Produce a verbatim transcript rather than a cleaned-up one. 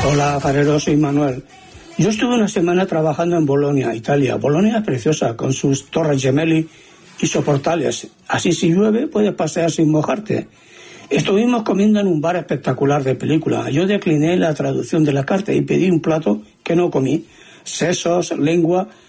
Hola, farero, soy Manuel. Yo estuve una semana trabajando en Bolonia, Italia. Bolonia es preciosa, con sus torres gemelli y soportales. Así si llueve puedes pasear sin mojarte. Estuvimos comiendo en un bar espectacular de película. Yo decliné la traducción de la carta y pedí un plato que no comí. Sesos, lengua